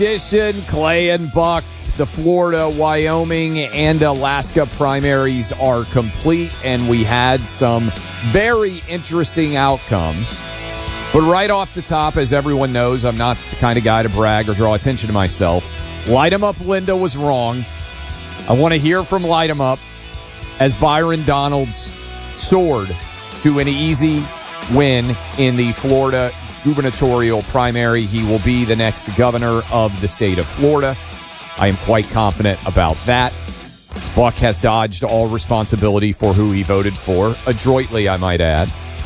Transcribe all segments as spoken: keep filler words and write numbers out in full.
Edition, Clay and Buck, the Florida, Wyoming, and Alaska primaries are complete, and we had some very interesting outcomes. But right off the top, as everyone knows, I'm not the kind of guy to brag or draw attention to myself. Light 'em Up Linda was wrong. I want to hear from Light 'em Up as Byron Donalds soared to an easy win in the Florida gubernatorial primary. He will be the next governor of the state of Florida. I am quite confident about that. Buck has dodged all responsibility for who he voted for, adroitly, I might add.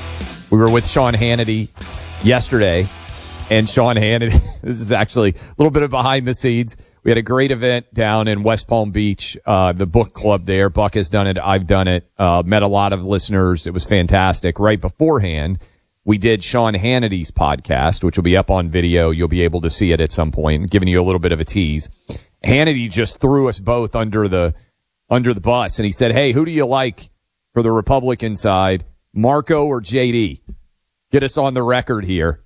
We were with Sean Hannity yesterday, and Sean Hannity, this is actually a little bit of behind the scenes. We had a great event down in West Palm Beach, uh, the book club there. Buck has done it. I've done it. Uh, met a lot of listeners. It was fantastic. Right beforehand, we did Sean Hannity's podcast, which will be up on video. You'll be able to see it at some point, giving you a little bit of a tease. Hannity just threw us both under the under the bus, and he said, hey, who do you like for the Republican side, Marco or J D? Get us on the record here.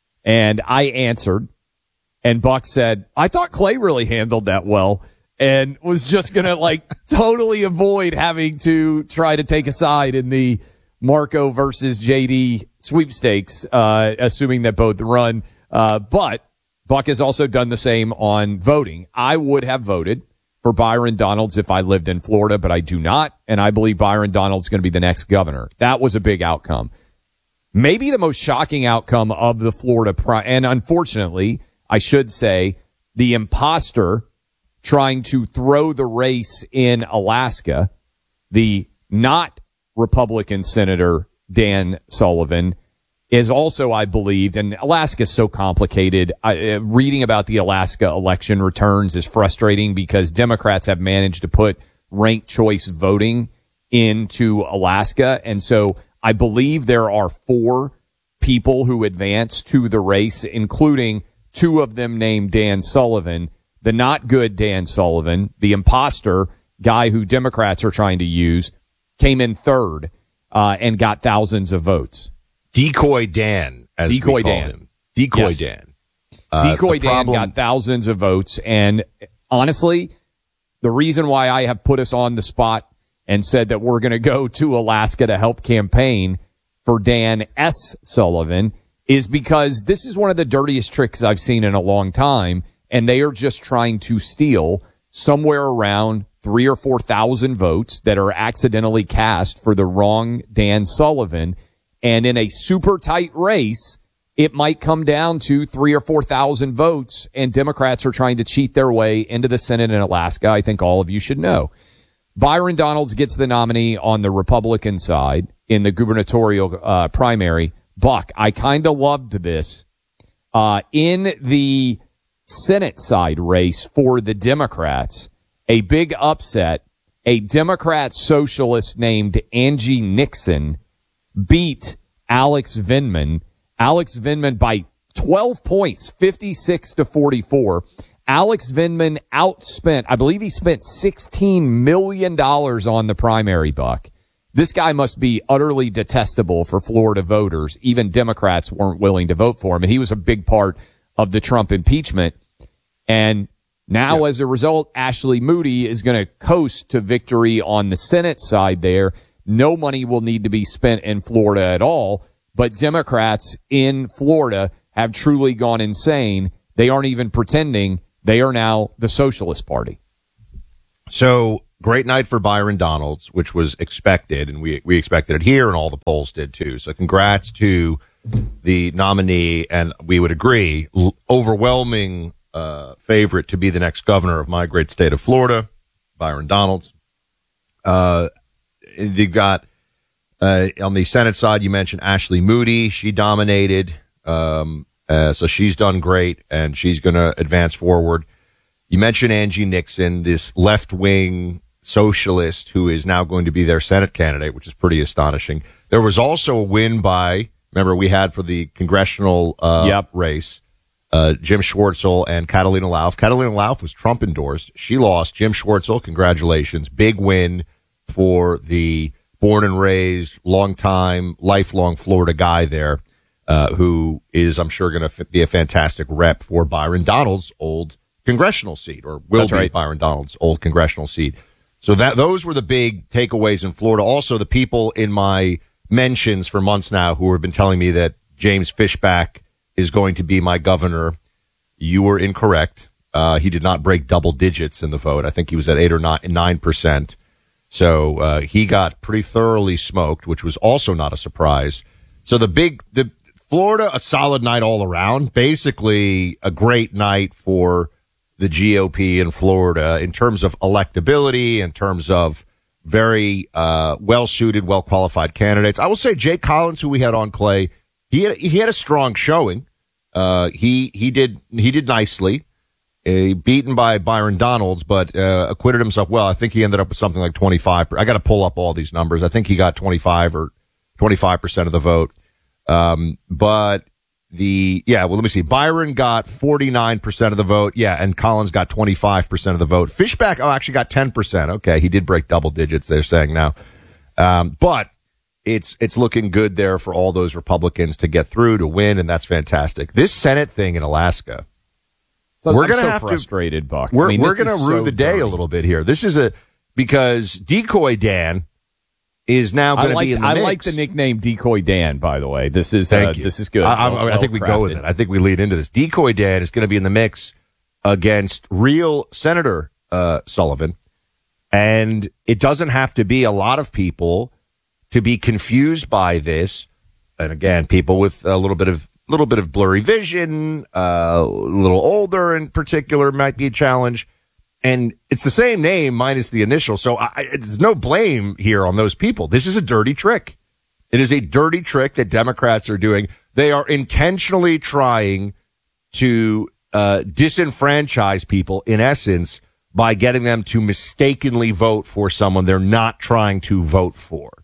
And I answered, and Buck said, I thought Clay really handled that well, and was just going to, like, totally avoid having to try to take a side in the Marco versus J D sweepstakes, uh, assuming that both run. Uh, but Buck has also done the same on voting. I would have voted for Byron Donalds if I lived in Florida, but I do not. And I believe Byron Donalds is going to be the next governor. That was a big outcome. Maybe the most shocking outcome of the Florida pri- and unfortunately, I should say, the imposter trying to throw the race in Alaska, the not Republican Senator Dan Sullivan, is also, I believed, and Alaska is so complicated. I, uh, reading about the Alaska election returns is frustrating because Democrats have managed to put ranked choice voting into Alaska. And so I believe there are four people who advance to the race, including two of them named Dan Sullivan, the not good Dan Sullivan, the imposter guy who Democrats are trying to use, came in third uh, and got thousands of votes. Decoy Dan, as Decoy we call Dan. him. Decoy yes. Dan. Uh, Decoy Dan problem- got thousands of votes. And honestly, the reason why I have put us on the spot and said that we're going to go to Alaska to help campaign for Dan S. Sullivan is because this is one of the dirtiest tricks I've seen in a long time. And they are just trying to steal somewhere around three or four thousand votes that are accidentally cast for the wrong Dan Sullivan. And in a super tight race, it might come down to three or four thousand votes, and Democrats are trying to cheat their way into the Senate in Alaska. I think all of you should know. Byron Donalds gets the nominee on the Republican side in the gubernatorial uh, primary. Buck, I kind of loved this. Uh, in the Senate side race for the Democrats, a big upset, a Democrat socialist named Angie Nixon beat Alex Vindman. Alex Vindman by twelve points, fifty-six to forty-four. Alex Vindman outspent, I believe he spent sixteen million dollars on the primary, Buck. This guy must be utterly detestable for Florida voters. Even Democrats weren't willing to vote for him. And he was a big part of the Trump impeachment. And now, yeah. as a result, Ashley Moody is going to coast to victory on the Senate side there. No money will need to be spent in Florida at all. But Democrats in Florida have truly gone insane. They aren't even pretending. They are now the Socialist Party. So, great night for Byron Donalds, which was expected, and we we expected it here, and all the polls did too. So congrats to the nominee, and we would agree, l- overwhelming uh, favorite to be the next governor of my great state of Florida, Byron Donalds. Uh, they've got, uh, on the Senate side, you mentioned Ashley Moody. She dominated. Um, uh, so she's done great, and she's going to advance forward. You mentioned Angie Nixon, this left-wing socialist who is now going to be their Senate candidate, which is pretty astonishing. There was also a win by, remember, we had for the congressional uh, yep. race, uh, Jim Schwartzel and Catalina Lauf. Catalina Lauf was Trump-endorsed. She lost. Jim Schwartzel, congratulations. Big win for the born and raised, long-time, lifelong Florida guy there. uh, who is, I'm sure, going to f- be a fantastic rep for Byron Donalds' old congressional seat, or will That's be right. Byron Donalds' old congressional seat. So that those were the big takeaways in Florida. Also, the people in my mentions for months now who have been telling me that James Fishback is going to be my governor, you were incorrect. Uh, he did not break double digits in the vote. I think he was at eight or nine, nine percent. So uh, he got pretty thoroughly smoked, which was also not a surprise. So the big, the Florida, a solid night all around. Basically, a great night for the G O P in Florida in terms of electability, in terms of very uh, well-suited, well-qualified candidates. I will say Jay Collins, who we had on, Clay, he had, he had a strong showing. Uh, he he did he did nicely. Uh, beaten by Byron Donalds, but uh, acquitted himself well. I think he ended up with something like twenty-five. I got to pull up all these numbers. I think he got twenty-five or twenty-five percent of the vote. Um, but the, yeah, well, let me see. Byron got forty-nine percent of the vote. Yeah. And Collins got twenty-five percent of the vote. Fishback, oh, actually got ten percent. Okay. He did break double digits, they're saying now. Um, but it's, it's looking good there for all those Republicans to get through, to win. And that's fantastic. This Senate thing in Alaska. So we're I'm going to so have frustrated, to, Buck. We're, I mean, we're going to so rue the day dirty. a little bit here. This is a, because Decoy Dan is now going I to like, be in the I mix. like the nickname Decoy Dan, by the way. This is, Thank uh, you. this is good. I, I, Well, I think we go with well-crafted. it. I think we lead into this. Decoy Dan is going to be in the mix against real Senator uh, Sullivan. And it doesn't have to be a lot of people to be confused by this. And again, people with a little bit of little bit of blurry vision, uh, a little older in particular might be a challenge. And it's the same name minus the initial. So I, it's no blame here on those people. This is a dirty trick. It is a dirty trick that Democrats are doing. They are intentionally trying to uh, disenfranchise people, in essence, by getting them to mistakenly vote for someone they're not trying to vote for,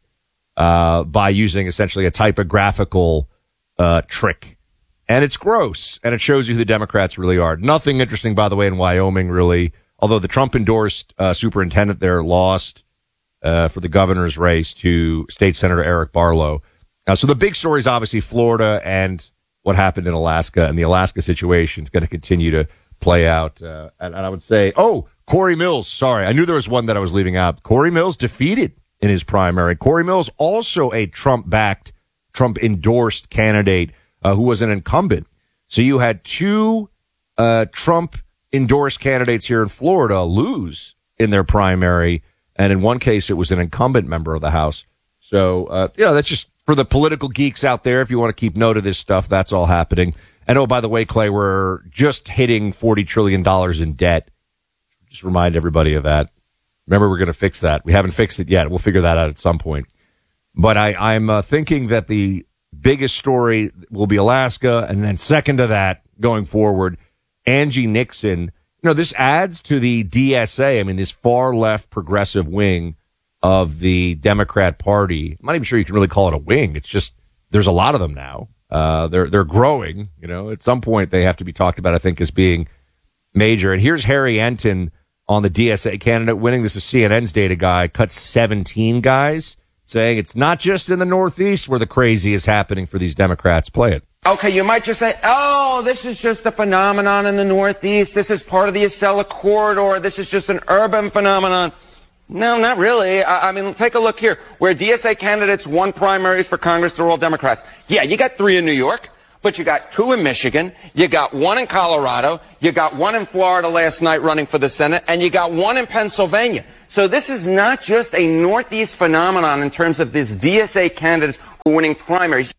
uh, by using essentially a typographical uh, trick. And it's gross, and it shows you who the Democrats really are. Nothing interesting, by the way, in Wyoming, really, although the Trump-endorsed uh, superintendent there lost uh, for the governor's race to State Senator Eric Barlow. Uh, so the big story is obviously Florida and what happened in Alaska, and the Alaska situation is going to continue to play out. Uh, and, and I would say, oh, Corey Mills, sorry, I knew there was one that I was leaving out. Corey Mills defeated in his primary. Corey Mills, also a Trump-backed, Trump-endorsed candidate uh, who was an incumbent. So you had two uh, Trump-endorsed candidates here in Florida lose in their primary, and in one case it was an incumbent member of the House. So, uh, yeah, that's just for the political geeks out there. If you want to keep note of this stuff, that's all happening. And oh, by the way, Clay, we're just hitting forty trillion dollars in debt. Just remind everybody of that. Remember, we're going to fix that. We haven't fixed it yet. We'll figure that out at some point. But I, I'm uh, thinking that the biggest story will be Alaska, and then second to that, going forward, Angie Nixon. You know, this adds to the D S A. I mean, this far left progressive wing of the Democrat Party. I'm not even sure you can really call it a wing. It's just there's a lot of them now. Uh, they're they're growing. You know, at some point they have to be talked about, I think, as being major. And here's Harry Enton on the D S A candidate winning. This is C N N's data guy. Cut seventeen guys, saying it's not just in the Northeast where the crazy is happening for these Democrats. Play it. Okay, you might just say, oh, this is just a phenomenon in the Northeast. This is part of the Acela corridor. This is just an urban phenomenon. No, not really. I, I mean, take a look here. Where D S A candidates won primaries for Congress, they're all Democrats. Yeah, you got three in New York, but you got two in Michigan. You got one in Colorado. You got one in Florida last night running for the Senate, and you got one in Pennsylvania. So this is not just a Northeast phenomenon in terms of these D S A candidates who are winning primaries.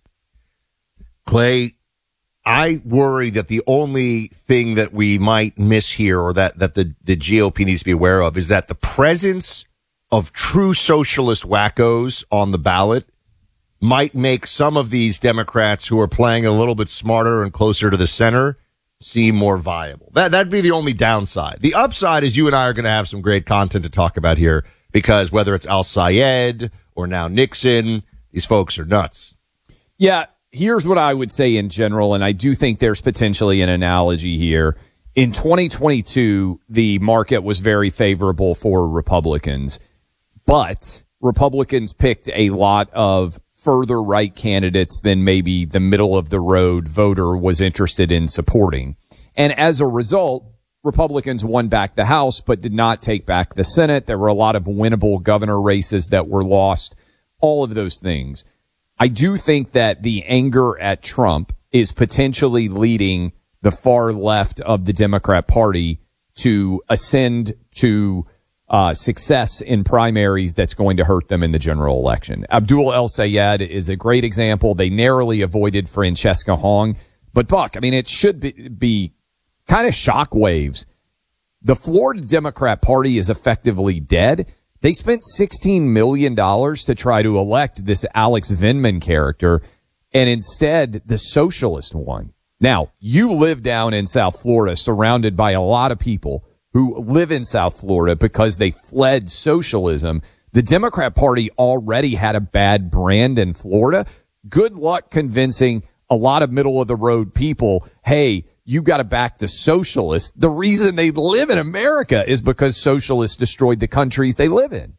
Clay, I worry that the only thing that we might miss here, or that, that the, the G O P needs to be aware of, is that the presence of true socialist wackos on the ballot might make some of these Democrats who are playing a little bit smarter and closer to the center seem more viable. That, that'd be the only downside. The upside is you and I are going to have some great content to talk about here, because whether it's Al Sayed or now Nixon, these folks are nuts. Yeah. Here's what I would say in general, and I do think there's potentially an analogy here. In twenty twenty-two, the market was very favorable for Republicans, but Republicans picked a lot of further right candidates than maybe the middle of the road voter was interested in supporting. And as a result, Republicans won back the House, but did not take back the Senate. There were a lot of winnable governor races that were lost, all of those things. I do think that the anger at Trump is potentially leading the far left of the Democrat Party to ascend to uh, success in primaries that's going to hurt them in the general election. Abdul El-Sayed is a great example. They narrowly avoided Francesca Hong. But, Buck, I mean, it should be, be kind of shockwaves. The Florida Democrat Party is effectively dead. They spent sixteen million dollars to try to elect this Alex Vindman character, and instead the socialist won. Now, you live down in South Florida surrounded by a lot of people who live in South Florida because they fled socialism. The Democrat Party already had a bad brand in Florida. Good luck convincing a lot of middle of the road people, hey, you got to back the socialists. The reason they live in America is because socialists destroyed the countries they live in.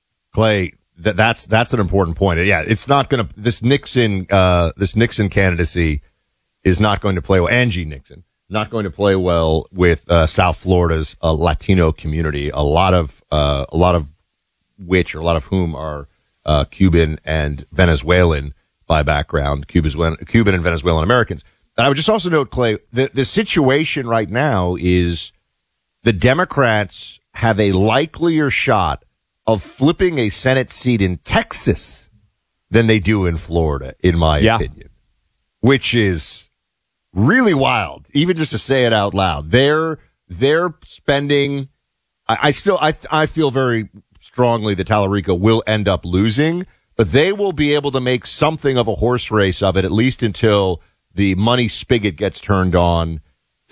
Clay, th- that's that's an important point. Yeah, it's not going to this Nixon uh, this Nixon candidacy is not going to play well. Angie Nixon not going to play well with uh, South Florida's uh, Latino community. A lot of uh, a lot of which, or a lot of whom, are uh, Cuban and Venezuelan by background. Cuban Cuban and Venezuelan Americans. And I would just also note, Clay, the the situation right now is the Democrats have a likelier shot of flipping a Senate seat in Texas than they do in Florida, in my yeah. opinion, which is really wild, even just to say it out loud. They're they're spending. I, I still I I feel very strongly that Tallarico will end up losing, but they will be able to make something of a horse race of it, at least until the money spigot gets turned on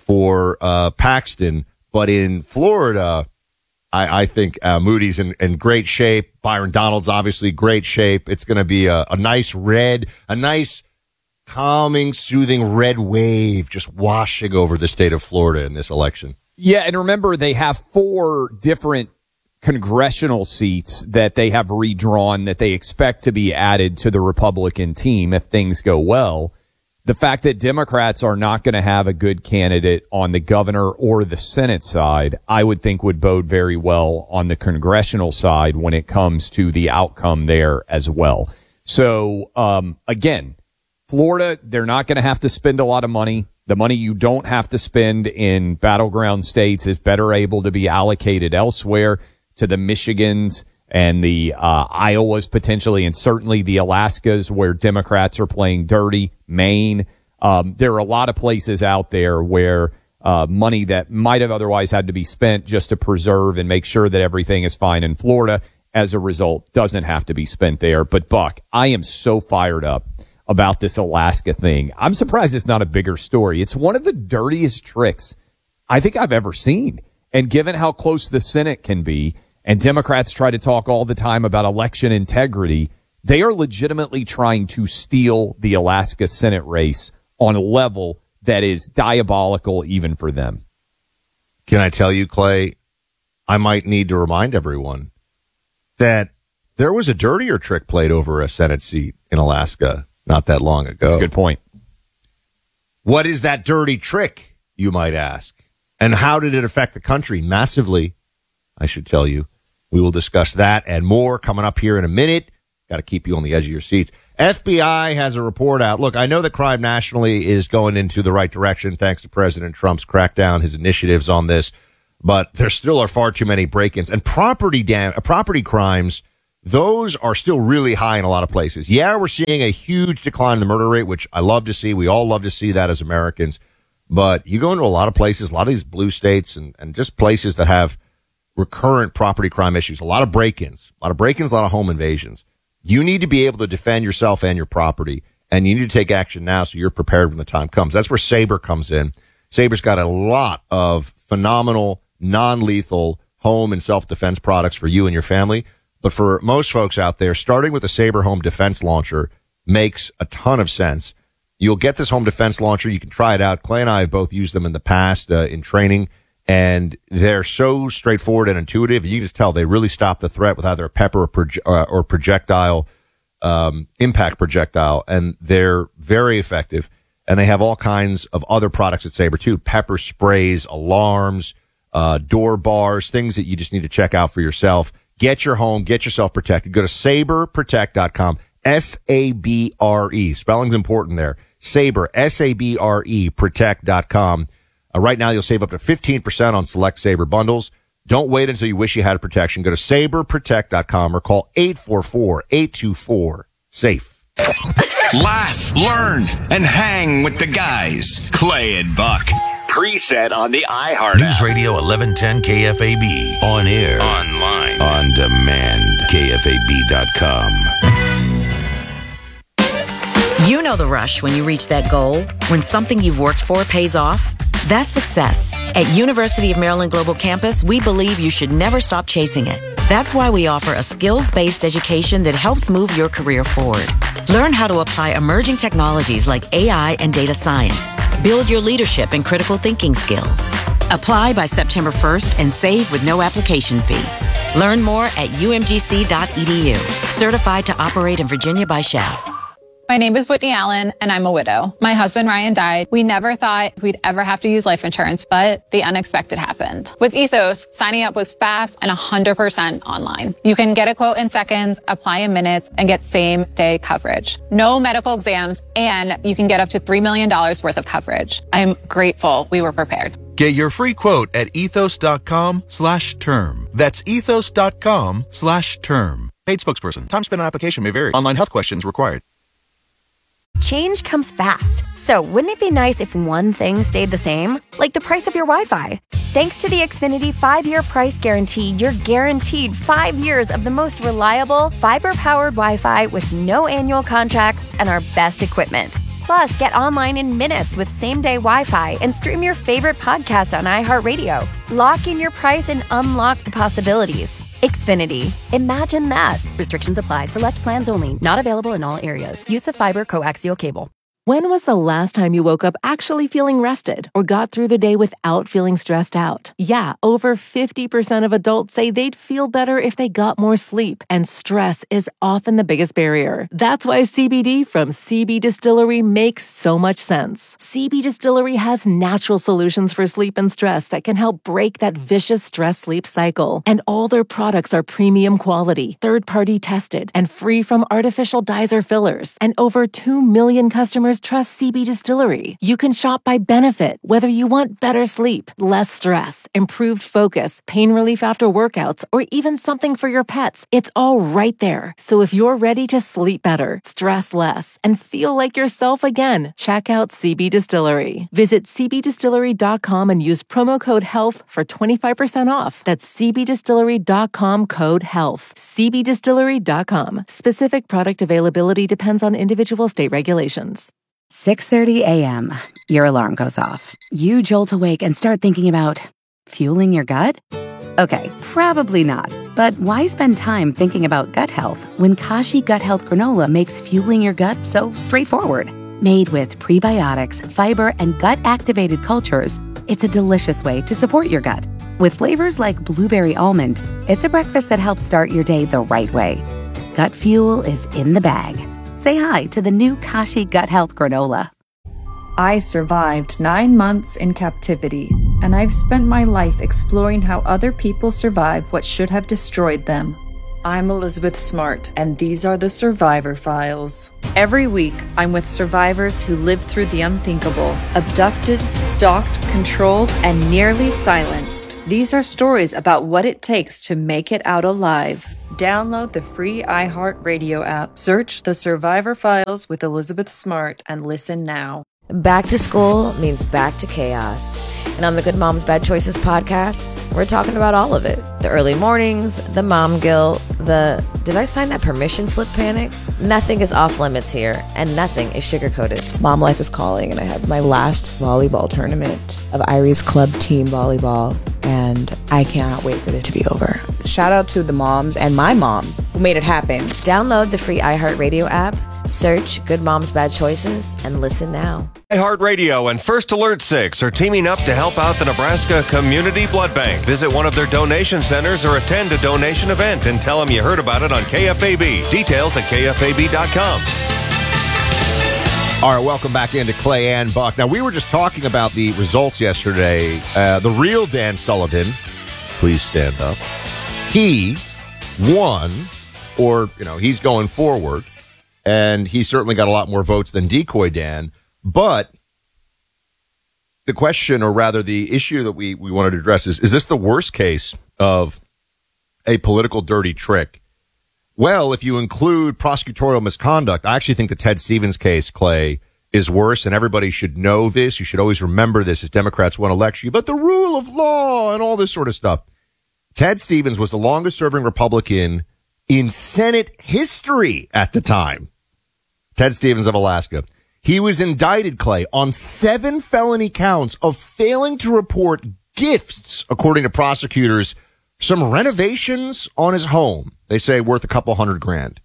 for uh, Paxton. But in Florida, I, I think uh, Moody's in, in great shape. Byron Donalds obviously great shape. It's going to be a, a nice red, a nice calming, soothing red wave just washing over the state of Florida in this election. Yeah, and remember, they have four different congressional seats that they have redrawn that they expect to be added to the Republican team if things go well. The fact that Democrats are not going to have a good candidate on the governor or the Senate side, I would think would bode very well on the congressional side when it comes to the outcome there as well. So, um, again, Florida, they're not going to have to spend a lot of money. The money you don't have to spend in battleground states is better able to be allocated elsewhere, to the Michigans and the uh, Iowas potentially, and certainly the Alaskas where Democrats are playing dirty, Maine. Um, there are a lot of places out there where uh, money that might have otherwise had to be spent just to preserve and make sure that everything is fine in Florida, as a result, doesn't have to be spent there. But, Buck, I am so fired up about this Alaska thing. I'm surprised it's not a bigger story. It's one of the dirtiest tricks I think I've ever seen. And given how close the Senate can be, and Democrats try to talk all the time about election integrity, they are legitimately trying to steal the Alaska Senate race on a level that is diabolical even for them. Can I tell you, Clay, I might need to remind everyone that there was a dirtier trick played over a Senate seat in Alaska not that long ago. That's a good point. What is that dirty trick, you might ask? And how did it affect the country? Massively, I should tell you. We will discuss that and more coming up here in a minute. Got to keep you on the edge of your seats. F B I has a report out. Look, I know that crime nationally is going into the right direction thanks to President Trump's crackdown, his initiatives on this, but there still are far too many break-ins. And property dam- property crimes, those are still really high in a lot of places. Yeah, we're seeing a huge decline in the murder rate, which I love to see. We all love to see that as Americans. But you go into a lot of places, a lot of these blue states and, and just places that have recurrent property crime issues, a lot of break-ins, a lot of break-ins, a lot of home invasions. You need to be able to defend yourself and your property, and you need to take action now so you're prepared when the time comes. That's where Sabre comes in. Sabre's got a lot of phenomenal, non-lethal home and self-defense products for you and your family. But for most folks out there, starting with a Sabre home defense launcher makes a ton of sense. You'll get this home defense launcher. You can try it out. Clay and I have both used them in the past uh, in training. And they're so straightforward and intuitive. You can just tell they really stop the threat with either a pepper or, proje- uh, or projectile um, impact projectile, and they're very effective. And they have all kinds of other products at Sabre too: pepper sprays, alarms, uh, door bars, things that you just need to check out for yourself. Get your home, get yourself protected. Go to sabre protect dot com. S A B R E. Spelling's important there. Sabre, S A B R E, protect dot com. Uh, right now, you'll save up to fifteen percent on select Sabre bundles. Don't wait until you wish you had protection. Go to sabre protect dot com or call eight four four, eight two four, SAFE. Laugh, learn, and hang with the guys. Clay and Buck. Preset on the iHeart News app. Radio eleven ten K F A B. On air. Online. On demand. K F A B dot com. You know the rush when you reach that goal, when something you've worked for pays off. That's success. At University of Maryland Global Campus, we believe you should never stop chasing it. That's why we offer a skills-based education that helps move your career forward. Learn how to apply emerging technologies like A I and data science. Build your leadership and critical thinking skills. Apply by September first and save with no application fee. Learn more at U M G C dot E D U. Certified to operate in Virginia by S C H A V. My name is Whitney Allen, and I'm a widow. My husband, Ryan, died. We never thought we'd ever have to use life insurance, but the unexpected happened. With Ethos, signing up was fast and one hundred percent online. You can get a quote in seconds, apply in minutes, and get same-day coverage. No medical exams, and you can get up to three million dollars worth of coverage. I'm grateful we were prepared. Get your free quote at ethos.com slash term. That's ethos.com slash term. Paid spokesperson. Time spent on application may vary. Online health questions required. Change comes fast. So wouldn't it be nice if one thing stayed the same? Like the price of your Wi-Fi. Thanks to the Xfinity five-year price guarantee, you're guaranteed five years of the most reliable, fiber-powered Wi-Fi with no annual contracts and our best equipment. Plus, get online in minutes with same-day Wi-Fi and stream your favorite podcast on iHeartRadio. Lock in your price and unlock the possibilities. Xfinity. Imagine that. Restrictions apply. Select plans only. Not available in all areas. Use of fiber coaxial cable. When was the last time you woke up actually feeling rested or got through the day without feeling stressed out? Yeah, over fifty percent of adults say they'd feel better if they got more sleep, and stress is often the biggest barrier. That's why C B D from C B Distillery makes so much sense. C B Distillery has natural solutions for sleep and stress that can help break that vicious stress-sleep cycle. And all their products are premium quality, third-party tested, and free from artificial dyes or fillers. And over two million customers trust C B Distillery. You can shop by benefit, whether you want better sleep, less stress, improved focus, pain relief after workouts, or even something for your pets. It's all right there. So if you're ready to sleep better, stress less, and feel like yourself again, check out C B Distillery. Visit c b distillery dot com and use promo code HEALTH for twenty-five percent off. That's c b distillery dot com code HEALTH. c b distillery dot com. Specific product availability depends on individual state regulations. six thirty a.m. Your alarm goes off. You jolt awake and start thinking about fueling your gut? Okay, probably not. But why spend time thinking about gut health when Kashi Gut Health Granola makes fueling your gut so straightforward? Made with prebiotics, fiber, and gut-activated cultures, it's a delicious way to support your gut. With flavors like blueberry almond, it's a breakfast that helps start your day the right way. Gut fuel is in the bag. Say hi to the new Kashi Gut Health Granola. I survived nine months in captivity, and I've spent my life exploring how other people survive what should have destroyed them. I'm Elizabeth Smart, and these are the Survivor Files. Every week, I'm with survivors who lived through the unthinkable, abducted, stalked, controlled, and nearly silenced. These are stories about what it takes to make it out alive. Download the free iHeartRadio app. Search The Survivor Files with Elizabeth Smart and listen now. Back to school means back to chaos. And on the Good Moms Bad Choices podcast, we're talking about all of it. The early mornings, the mom guilt, the did I sign that permission slip panic? Nothing is off limits here, and nothing is sugar-coated. Mom life is calling, and I have my last volleyball tournament of Irie's club team volleyball, and I cannot wait for it to be over. Shout out to the moms and my mom who made it happen. Download the free iHeartRadio app, Search Good Moms Bad Choices and listen now. iHeartRadio and First Alert six are teaming up to help out the Nebraska Community Blood Bank. Visit one of their donation centers or attend a donation event and tell them you heard about it on K F A B. Details at K F A B dot com. All right, welcome back into Clay and Buck. Now, we were just talking about the results yesterday. Uh, the real Dan Sullivan, please stand up. He won, or, you know, he's going forward, and he certainly got a lot more votes than Decoy Dan. But the question, or rather the issue that we, we wanted to address is, is this the worst case of a political dirty trick? Well, if you include prosecutorial misconduct, I actually think the Ted Stevens case, Clay, is worse, and everybody should know this. You should always remember this as Democrats won election, but the rule of law and all this sort of stuff. Ted Stevens was the longest-serving Republican in Senate history at the time. Ted Stevens of Alaska. He was indicted, Clay, on seven felony counts of failing to report gifts, according to prosecutors, some renovations on his home. They say worth a couple hundred grand.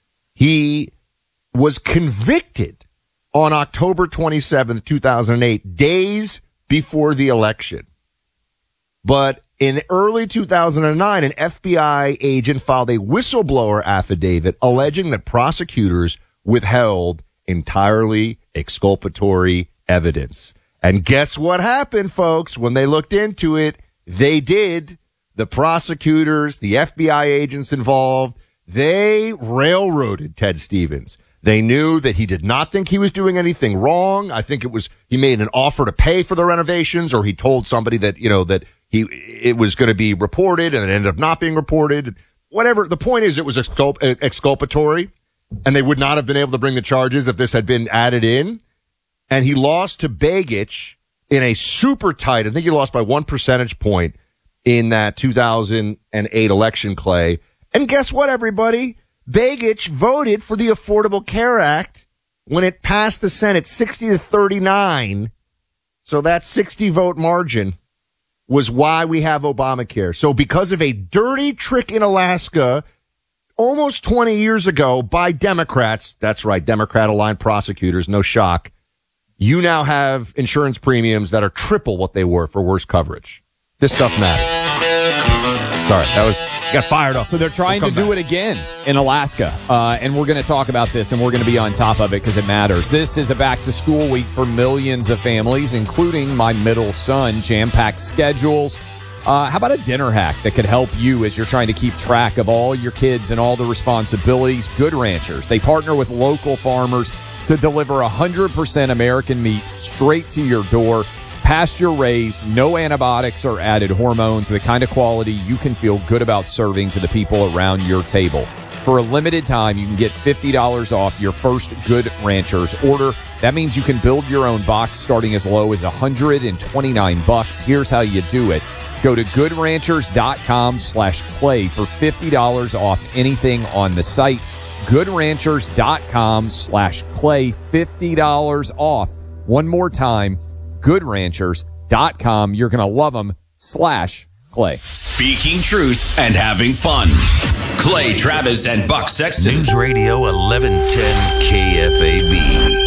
He was convicted on October twenty-seventh, two thousand eight, days before the election. But in early two thousand nine, an F B I agent filed a whistleblower affidavit alleging that prosecutors withheld entirely exculpatory evidence. And guess what happened, folks? When they looked into it, they did. The prosecutors, the F B I agents involved, they railroaded Ted Stevens. They knew that he did not think he was doing anything wrong. I think it was, he made an offer to pay for the renovations, or he told somebody that, you know, that he, it was going to be reported and it ended up not being reported. Whatever. The point is, it was exculp- exculpatory, and they would not have been able to bring the charges if this had been added in. And he lost to Begich in a super tight, I think he lost by one percentage point in that two thousand eight election, Clay. And guess what, everybody? Begich voted for the Affordable Care Act when it passed the Senate sixty to thirty-nine. So that sixty vote margin was why we have Obamacare. So because of a dirty trick in Alaska almost twenty years ago by Democrats, that's right, Democrat-aligned prosecutors, no shock, you now have insurance premiums that are triple what they were for worse coverage. This stuff matters. Sorry, that was, got fired up. So they're trying we'll to do back. it again in Alaska. Uh, and we're going to talk about this, and we're going to be on top of it because it matters. This is a back-to-school week for millions of families, including my middle son. Jam-packed schedules. Uh, how about a dinner hack that could help you as you're trying to keep track of all your kids and all the responsibilities? Good Ranchers. They partner with local farmers to deliver one hundred percent American meat straight to your door. Pasture-raised, no antibiotics or added hormones, the kind of quality you can feel good about serving to the people around your table. For a limited time, you can get fifty dollars off your first Good Ranchers order. That means you can build your own box starting as low as one hundred twenty-nine bucks. Here's how you do it. Go to goodranchers.com slash play for fifty dollars off anything on the site. goodranchers.com slash play, fifty dollars off. One more time. good ranchers dot com. You're going to love them, slash Clay. Speaking truth and having fun. Clay Travis and Buck Sexton. News Radio eleven ten K F A B.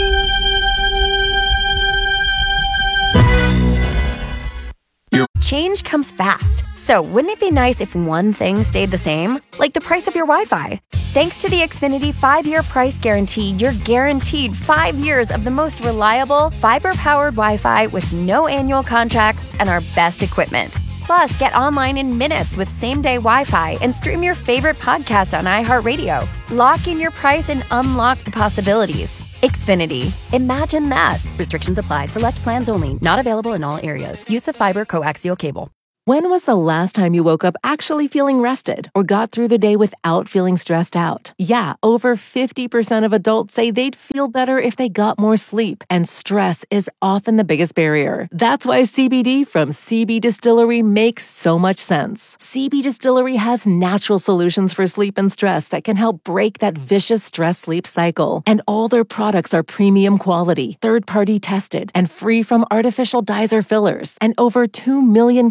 Change comes fast. So wouldn't it be nice if one thing stayed the same? Like the price of your Wi-Fi. Thanks to the Xfinity five-year price guarantee, you're guaranteed five years of the most reliable, fiber-powered Wi-Fi with no annual contracts and our best equipment. Plus, get online in minutes with same-day Wi-Fi and stream your favorite podcast on iHeartRadio. Lock in your price and unlock the possibilities. Xfinity. Imagine that. Restrictions apply. Select plans only. Not available in all areas. Use of fiber coaxial cable. When was the last time you woke up actually feeling rested or got through the day without feeling stressed out? Yeah, over fifty percent of adults say they'd feel better if they got more sleep, and stress is often the biggest barrier. That's why C B D from C B Distillery makes so much sense. C B Distillery has natural solutions for sleep and stress that can help break that vicious stress-sleep cycle. And all their products are premium quality, third-party tested, and free from artificial dyes or fillers. And over two million customers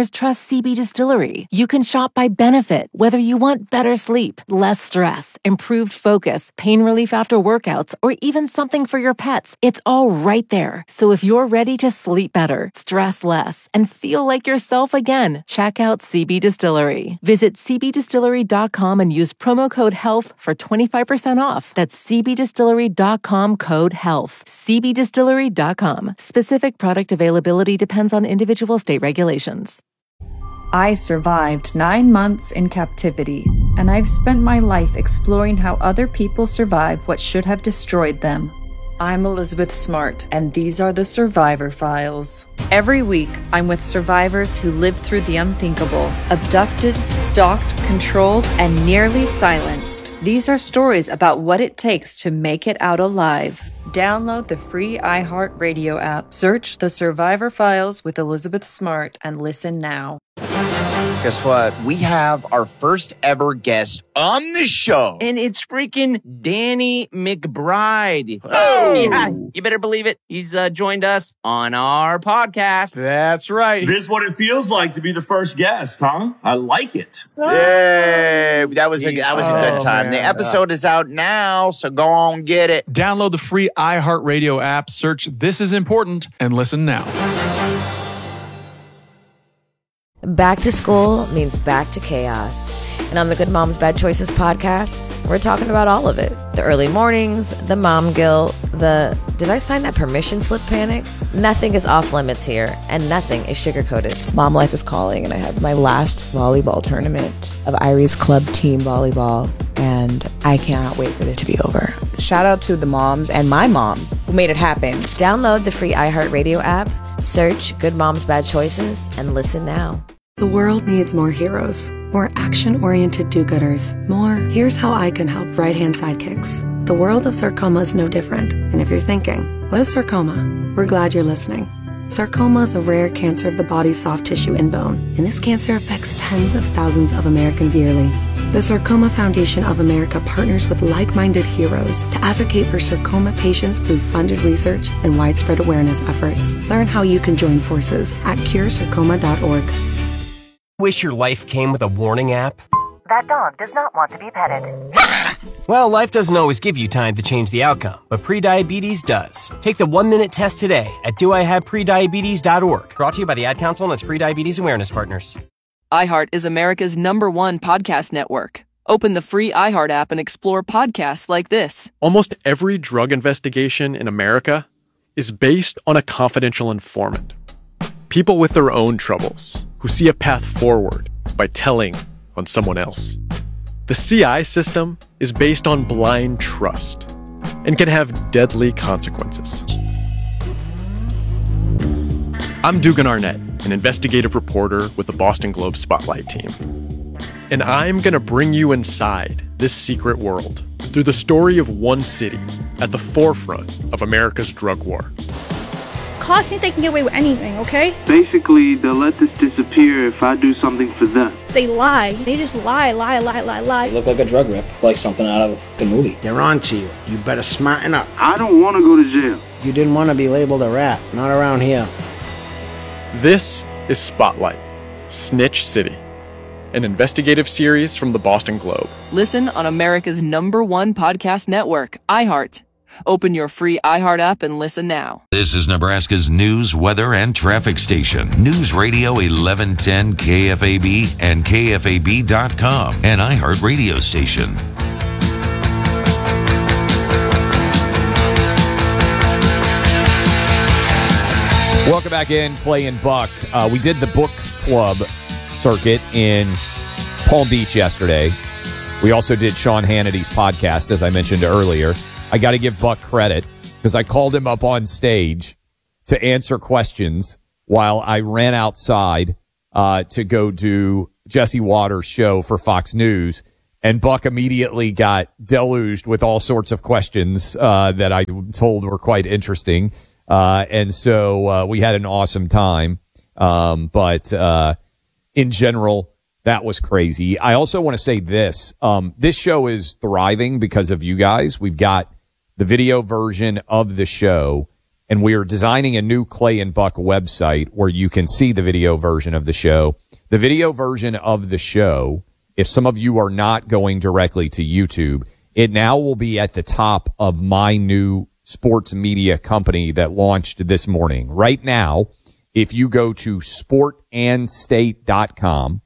customers trust C B Distillery. You can shop by benefit, whether you want better sleep, less stress, improved focus, pain relief after workouts, or even something for your pets. It's all right there. So if you're ready to sleep better, stress less, and feel like yourself again, check out C B Distillery. Visit c b distillery dot com and use promo code HEALTH for twenty-five percent off. That's c b distillery dot com code HEALTH. c b distillery dot com. Specific product availability depends on individual state regulations. I survived nine months in captivity, and I've spent my life exploring how other people survive what should have destroyed them. I'm Elizabeth Smart, and these are the Survivor Files. Every week, I'm with survivors who lived through the unthinkable, abducted, stalked, controlled, and nearly silenced. These are stories about what it takes to make it out alive. Download the free iHeartRadio app, search The Survivor Files with Elizabeth Smart, and listen now. Guess what? We have our first ever guest on the show. And it's freaking Danny McBride. Oh! Yeah, you better believe it. He's uh, joined us on our podcast. That's right. This is what it feels like to be the first guest, huh? I like it. Yay! That was a, that was a good Oh, time. man. The episode is out now, so go on get it. Download the free iHeartRadio app, search This Is Important, and listen now. Back to school means back to chaos. And on the Good Moms Bad Choices podcast, we're talking about all of it. The early mornings, the mom guilt, the did I sign that permission slip panic? Nothing is off limits here, and nothing is sugar-coated. Mom life is calling, and I have my last volleyball tournament of Irie's Club Team Volleyball, and I cannot wait for it to be over. Shout out to the moms and my mom who made it happen. Download the free iHeartRadio app, search Good Moms Bad Choices, and listen now. The world needs more heroes, more action-oriented do-gooders, more here's how I can help right-hand sidekicks. The world of sarcoma is no different, and if you're thinking, what is sarcoma? We're glad you're listening. Sarcoma is a rare cancer of the body's soft tissue and bone, and this cancer affects tens of thousands of Americans yearly. The Sarcoma Foundation of America partners with like-minded heroes to advocate for sarcoma patients through funded research and widespread awareness efforts. Learn how you can join forces at cure sarcoma dot org. Wish your life came with a warning app? That dog does not want to be petted. Well, life doesn't always give you time to change the outcome, but prediabetes does. Take the one-minute test today at do I have prediabetes dot org. Brought to you by the Ad Council and its Prediabetes Awareness Partners. iHeart is America's number one podcast network. Open the free iHeart app and explore podcasts like this. Almost every drug investigation in America is based on a confidential informant. People with their own troubles who see a path forward by telling on someone else. The C I system is based on blind trust and can have deadly consequences. I'm Dugan Arnett, an investigative reporter with the Boston Globe Spotlight team. And I'm going to bring you inside this secret world through the story of one city at the forefront of America's drug war. Cops think they can get away with anything, okay? Basically, they'll let this disappear if I do something for them. They lie. They just lie, lie, lie, lie, lie. You look like a drug rip, like something out of a movie. They're on to you. You better smarten up. I don't want to go to jail. You didn't want to be labeled a rat. Not around here. This is Spotlight, Snitch City, an investigative series from the Boston Globe. Listen on America's number one podcast network, iHeart. Open your free iHeart app and listen now. This is Nebraska's news, weather, and traffic station. News Radio eleven ten K F A B and K F A B dot com, an iHeart radio station. Welcome back in, Clay and Buck. Uh, we did the book club circuit in Palm Beach yesterday. We also did Sean Hannity's podcast, as I mentioned earlier. I got to give Buck credit because I called him up on stage to answer questions while I ran outside uh, to go do Jesse Waters' show for Fox News. And Buck immediately got deluged with all sorts of questions uh, that I told were quite interesting. Uh, and so uh, we had an awesome time. Um, but uh, in general, that was crazy. I also want to say this. Um, this show is thriving because of you guys. We've got the video version of the show and we are designing a new Clay and Buck website where you can see the video version of the show. The video version of the show, if some of you are not going directly to YouTube, it now will be at the top of my new sports media company that launched this morning. Right now, if you go to sport and state dot com,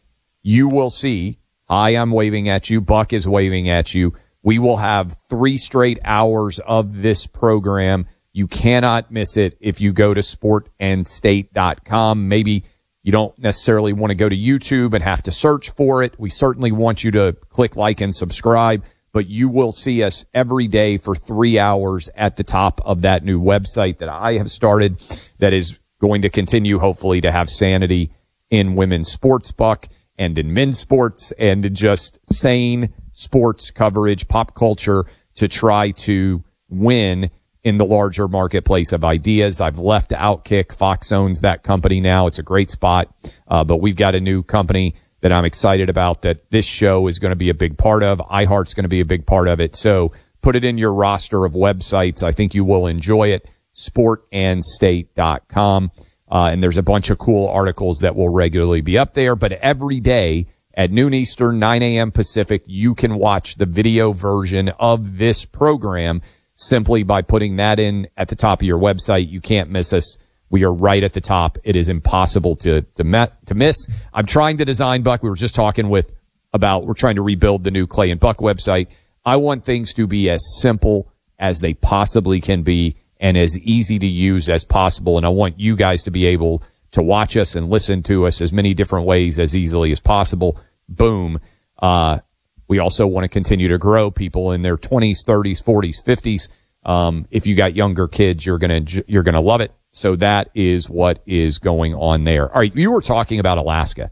you will see, hi, I'm waving at you, Buck is waving at you. We will have three straight hours of this program. You cannot miss it if you go to sport and state dot com. Maybe you don't necessarily want to go to YouTube and have to search for it. We certainly want you to click like and subscribe, but you will see us every day for three hours at the top of that new website that I have started that is going to continue, hopefully, to have sanity in women's sports, Buck, and in men's sports, and just sane sports coverage, pop culture, to try to win in the larger marketplace of ideas. I've left Outkick. Fox owns that company now. It's a great spot. Uh, but we've got a new company that I'm excited about that this show is going to be a big part of. iHeart's going to be a big part of it. So put it in your roster of websites. I think you will enjoy it. sport and state dot com. Uh, and there's a bunch of cool articles that will regularly be up there. But every day at noon Eastern, nine a.m. Pacific, you can watch the video version of this program simply by putting that in at the top of your website. You can't miss us. We are right at the top. It is impossible to to, met, to miss. I'm trying to design, Buck. We were just talking with about we're trying to rebuild the new Clay and Buck website. I want things to be as simple as they possibly can be and as easy to use as possible. And I want you guys to be able to watch us and listen to us as many different ways as easily as possible. Boom. Uh, We also want to continue to grow people in their twenties, thirties, forties, fifties. Um, if you got younger kids, you're going to, you're going to love it. So that is what is going on there. All right. You were talking about Alaska,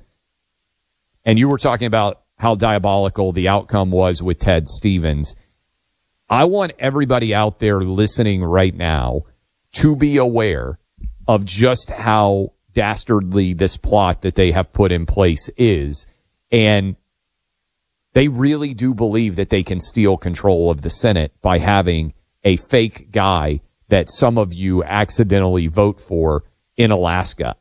and you were talking about how diabolical the outcome was with Ted Stevens. I want everybody out there listening right now to be aware of just how dastardly this plot that they have put in place is. And they really do believe that they can steal control of the Senate by having a fake guy that some of you accidentally vote for in Alaska.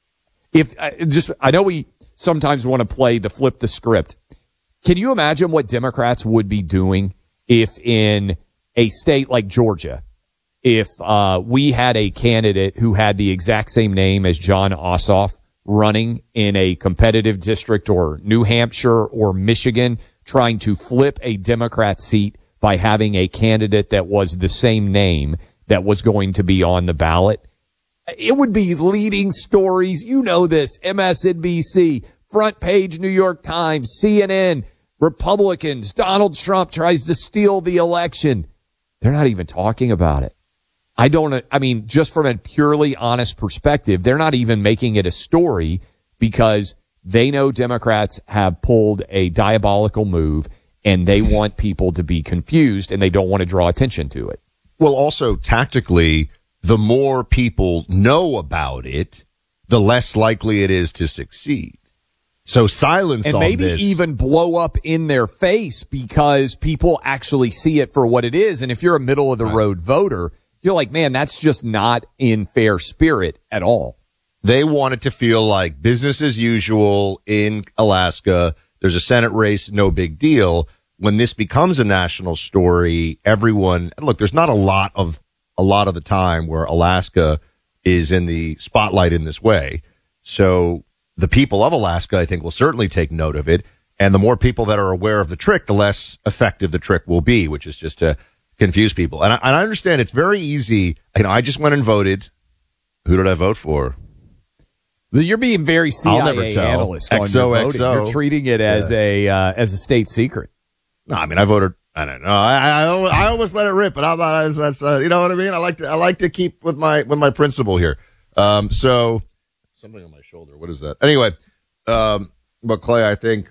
If uh, just, I know we sometimes want to play the flip the script. Can you imagine what Democrats would be doing if in a state like Georgia, if uh, we had a candidate who had the exact same name as John Ossoff running in a competitive district, or New Hampshire or Michigan, trying to flip a Democrat seat by having a candidate that was the same name that was going to be on the ballot? It would be leading stories. You know this. M S N B C, front page New York Times, C N N, Republicans, Donald Trump tries to steal the election. They're not even talking about it. I don't, I mean, just from a purely honest perspective, they're not even making it a story because they know Democrats have pulled a diabolical move and they want people to be confused and they don't want to draw attention to it. Well, also tactically, the more people know about it, the less likely it is to succeed. So silence and on maybe this, even blow up in their face because people actually see it for what it is. And if you're a middle of the road voter, you're like, man, that's just not in fair spirit at all. They want it to feel like business as usual in Alaska. There's a Senate race, no big deal. When this becomes a national story, everyone, and look, there's not a lot of, a lot of the time where Alaska is in the spotlight in this way. So the people of Alaska, I think, will certainly take note of it. And the more people that are aware of the trick, the less effective the trick will be, which is just to confuse people. And I, and I understand it's very easy. You know, I just went and voted. Who did I vote for? You're being very C I A analyst on your voting. You're treating it as yeah. a uh, as a state secret. No, I mean I voted. I don't know. I I, I almost let it rip, but I'm not. That's uh, you know what I mean. I like to I like to keep with my with my principle here. Um, so something on my shoulder. What is that? Anyway, um, but Clay, I think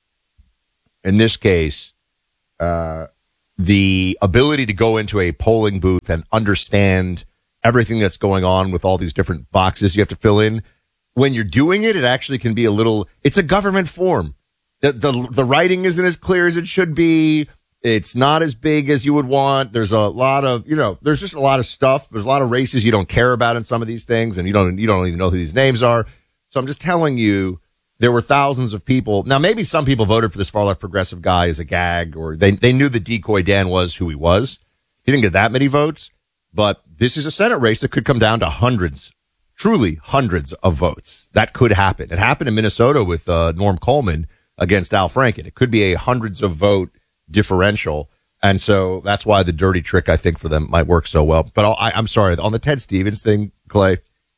in this case, uh, the ability to go into a polling booth and understand everything that's going on with all these different boxes you have to fill in. When you're doing it, it actually can be a little, it's a government form. The, the, the writing isn't as clear as it should be. It's not as big as you would want. There's a lot of, you know, there's just a lot of stuff. There's a lot of races you don't care about in some of these things, and you don't, you don't even know who these names are. So I'm just telling you, there were thousands of people. Now, maybe some people voted for this far left progressive guy as a gag, or they, they knew that Decoy Dan was who he was. He didn't get that many votes, but this is a Senate race that could come down to hundreds, truly hundreds of votes. That could happen. It happened in Minnesota with uh, Norm Coleman against Al Franken. It could be a hundreds of vote differential. And so that's why the dirty trick, I think, for them might work so well. But I'll, I, I'm sorry, on the Ted Stevens thing, Clay,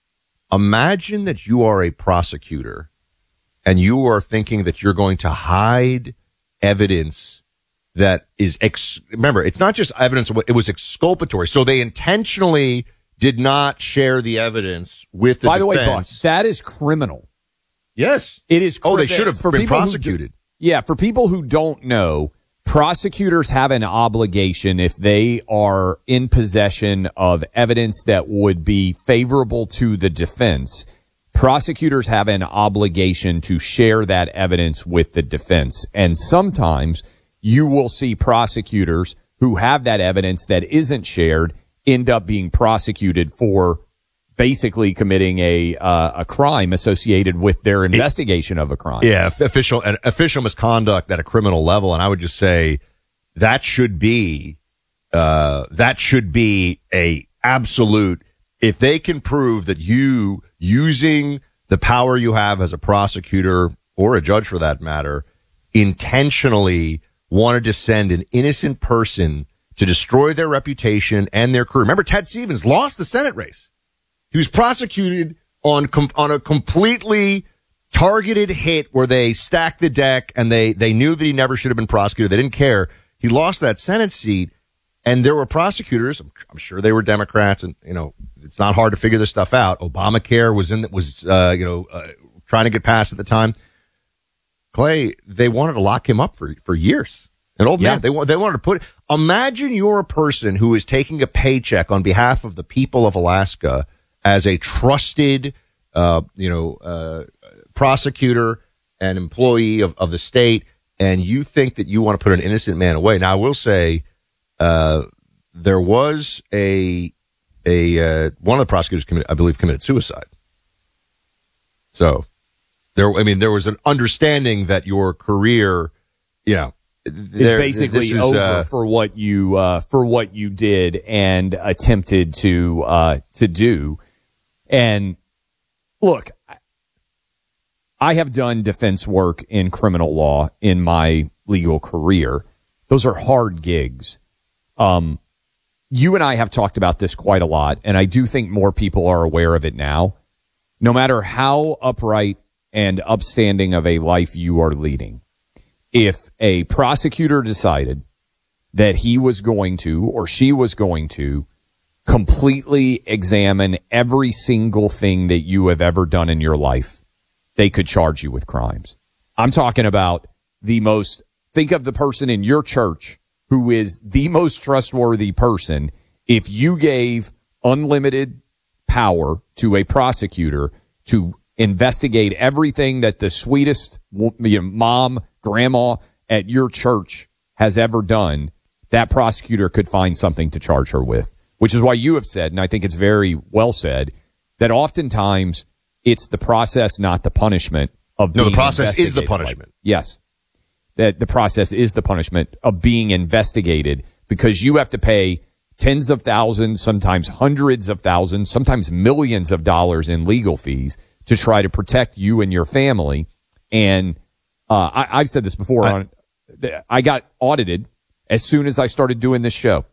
imagine that you are a prosecutor and you are thinking that you're going to hide evidence that is, ex- remember, it's not just evidence, it was exculpatory. So they intentionally did not share the evidence with the By the defense. way, boss, that is criminal. Yes. It is criminal. Oh, they should have for been Do, prosecuted. yeah, for people who don't know, prosecutors have an obligation if they are in possession of evidence that would be favorable to the defense. Prosecutors have an obligation to share that evidence with the defense. And sometimes you will see prosecutors who have that evidence that isn't shared end up being prosecuted for basically committing a uh, a crime associated with their investigation of a crime. Yeah, official and official misconduct at a criminal level. And I would just say that should be uh, that should be a absolute. If they can prove that you, using the power you have as a prosecutor or a judge for that matter, intentionally wanted to send an innocent person to destroy their reputation and their career. Remember, Ted Stevens lost the Senate race. He was prosecuted on com- on a completely targeted hit where they stacked the deck and they, they knew that he never should have been prosecuted. They didn't care. He lost that Senate seat. And there were prosecutors, I'm sure they were Democrats, and, you know, it's not hard to figure this stuff out. Obamacare was in, was, uh, you know, uh, trying to get passed at the time. Clay, they wanted to lock him up for, for years. An old Yeah. man. They want, they wanted to put, imagine you're a person who is taking a paycheck on behalf of the people of Alaska as a trusted, uh, you know, uh, prosecutor and employee of, of the state, and you think that you want to put an innocent man away. Now, I will say, Uh, there was a, a, uh, one of the prosecutors committed, I believe, committed suicide. So there, I mean, there was an understanding that your career, you know, is basically is, over uh, for what you, uh, for what you did and attempted to, uh, to do. And look, I have done defense work in criminal law in my legal career. Those are hard gigs. Um, you and I have talked about this quite a lot, and I do think more people are aware of it now. No matter how upright and upstanding of a life you are leading, if a prosecutor decided that he was going to, or she was going to, completely examine every single thing that you have ever done in your life, they could charge you with crimes. I'm talking about the most, think of the person in your church who is the most trustworthy person. If you gave unlimited power to a prosecutor to investigate everything that the sweetest you know, mom, grandma at your church has ever done, that prosecutor could find something to charge her with, which is why you have said, and I think it's very well said, that oftentimes it's the process, not the punishment of no, being the process is the investigated. punishment. Like, yes. That the process is the punishment of being investigated, because you have to pay tens of thousands, sometimes hundreds of thousands, sometimes millions of dollars in legal fees to try to protect you and your family. And uh, I, I've said this before. I, on, I got audited as soon as I started doing this show.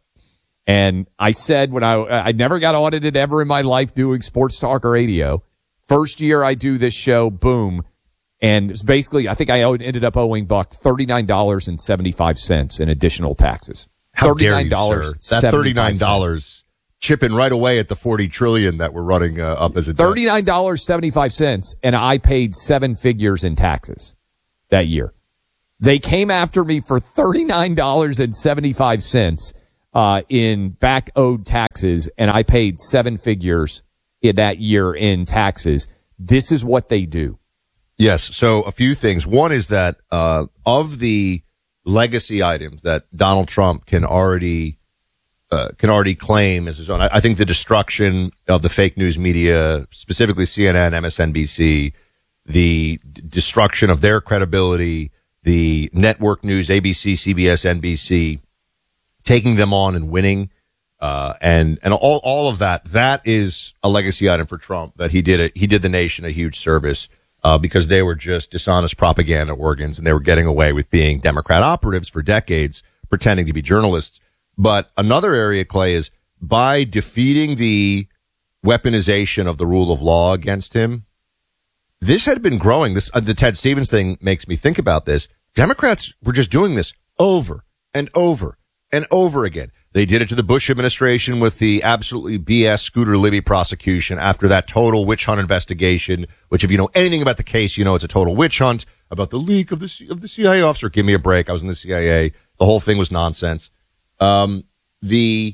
And I said when I, I never got audited ever in my life doing sports talk or radio. First year I do this show, boom. And it's basically, I think I owed, ended up owing Buck thirty-nine dollars and seventy-five cents in additional taxes. How dare you, sir? That thirty-nine dollars chipping right away at the forty trillion that we're running uh, up as a debt. thirty-nine dollars and seventy-five cents, and I paid seven figures in taxes that year. They came after me for thirty-nine dollars and seventy-five cents uh, in back owed taxes, and I paid seven figures in that year in taxes. This is what they do. Yes. So a few things. One is that uh, of the legacy items that Donald Trump can already uh, can already claim as his own. I, I think the destruction of the fake news media, specifically C N N, M S N B C, the d- destruction of their credibility, the network news, A B C, C B S, N B C, taking them on and winning, uh, and and all all of that. That is a legacy item for Trump. That he did it. He did the nation a huge service. Uh, because they were just dishonest propaganda organs and they were getting away with being Democrat operatives for decades, pretending to be journalists. But another area, Clay, is by defeating the weaponization of the rule of law against him, this had been growing. This, uh, the Ted Stevens thing makes me think about this. Democrats were just doing this over and over and over again. They did it to the Bush administration with the absolutely B S Scooter Libby prosecution after that total witch hunt investigation, which if you know anything about the case, you know it's a total witch hunt about the leak of the C- of the C I A officer. Give me a break. I was in the C I A. The whole thing was nonsense. Um, the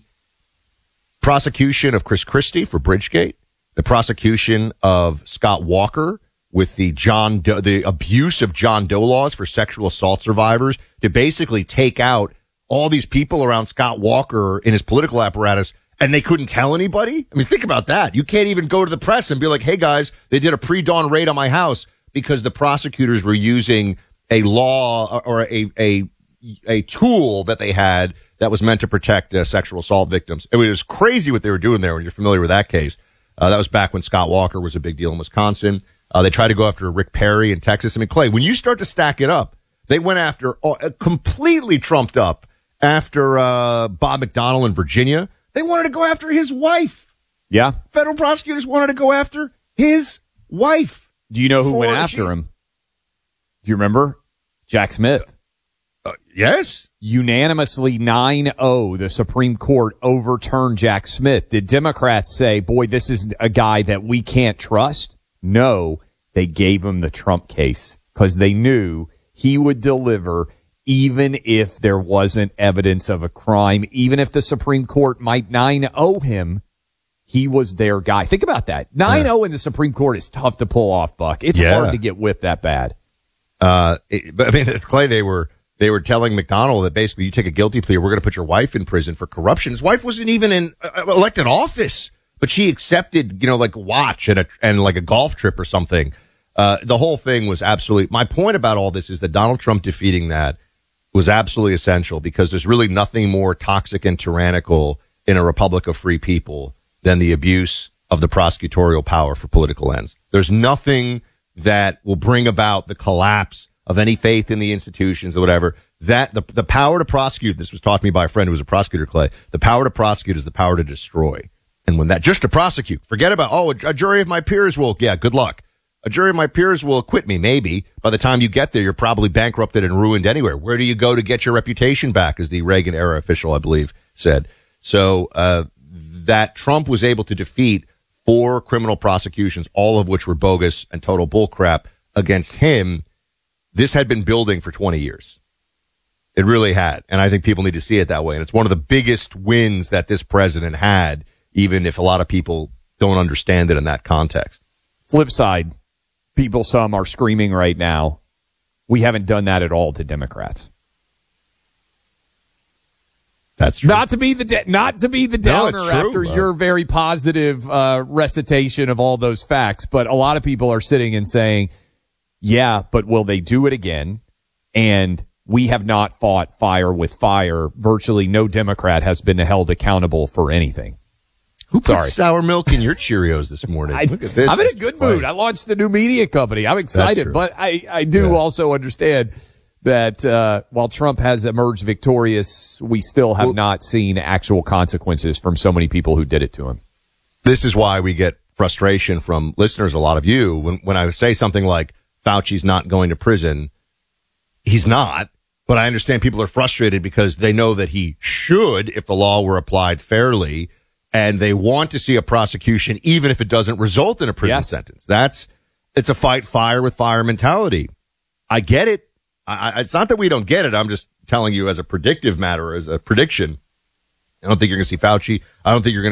prosecution of Chris Christie for Bridgegate, the prosecution of Scott Walker with the John Doe, the abuse of John Doe laws for sexual assault survivors to basically take out all these people around Scott Walker in his political apparatus, and they couldn't tell anybody? I mean, think about that. You can't even go to the press and be like, hey, guys, they did a pre-dawn raid on my house because the prosecutors were using a law or a a a tool that they had that was meant to protect uh, sexual assault victims. It was crazy what they were doing there when you're familiar with that case. Uh, that was back when Scott Walker was a big deal in Wisconsin. Uh, they tried to go after Rick Perry in Texas. I mean, Clay, when you start to stack it up, they went after uh, completely trumped up after uh, Bob McDonnell in Virginia. They wanted to go after his wife. Yeah. Federal prosecutors wanted to go after his wife. Do you know who went after him? Do you remember? Jack Smith. Uh, yes. Unanimously nine oh, the Supreme Court overturned Jack Smith. Did Democrats say, boy, this is a guy that we can't trust? No, they gave him the Trump case because they knew he would deliver even if there wasn't evidence of a crime, even if the Supreme Court might nine oh him, he was their guy. Think about that. nine oh yeah. in the Supreme Court is tough to pull off, Buck. It's yeah. hard to get whipped that bad. Uh, it, but I mean, Clay, they were, they were telling McDonnell that basically you take a guilty plea, we're going to put your wife in prison for corruption. His wife wasn't even in uh, elected office, but she accepted, you know, like watch and a, and like a golf trip or something. Uh, the whole thing was absolutely, my point about all this is that Donald Trump defeating that was absolutely essential because there's really nothing more toxic and tyrannical in a republic of free people than the abuse of the prosecutorial power for political ends. There's nothing that will bring about the collapse of any faith in the institutions or whatever. That the the power to prosecute, this was taught to me by a friend who was a prosecutor, Clay, the power to prosecute is the power to destroy. And when that, just to prosecute, forget about, oh, a, a jury of my peers will, yeah, good luck. A jury of my peers will acquit me, maybe. By the time you get there, you're probably bankrupted and ruined anywhere. Where do you go to get your reputation back, as the Reagan-era official, I believe, said. So uh that Trump was able to defeat four criminal prosecutions, all of which were bogus and total bullcrap against him, this had been building for twenty years. It really had. And I think people need to see it that way. And it's one of the biggest wins that this president had, even if a lot of people don't understand it in that context. Flip side. People, some are screaming right now, we haven't done that at all to Democrats. That's true. Not to be the de- not to be the downer no, after uh, your very positive uh, recitation of all those facts, but a lot of people are sitting and saying, yeah, but will they do it again? And we have not fought fire with fire. Virtually no Democrat has been held accountable for anything. Who put Sorry. sour milk in your Cheerios this morning? I, Look at this. I'm in a good mood. I launched a new media company. I'm excited, but I, I do yeah. also understand that uh, while Trump has emerged victorious, we still have well, not seen actual consequences from so many people who did it to him. This is why we get frustration from listeners, a lot of you, when, when I say something like Fauci's not going to prison. He's not, but I understand people are frustrated because they know that he should if the law were applied fairly, and they want to see a prosecution even if it doesn't result in a prison yes. sentence. That's it's a fight fire with fire mentality. I get it. I, it's not that we don't get it. I'm just telling you as a predictive matter, as a prediction. I don't think you're going to see Fauci. I don't think you're going to